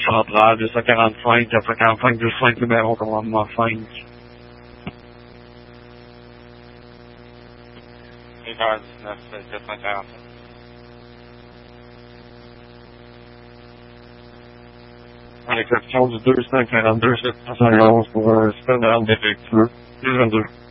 centrale, 245, 445, 25 numéro commandement 5. 1h19, 445. À l'exception du 242, 711 pour un système de l'arme défectueux. 222.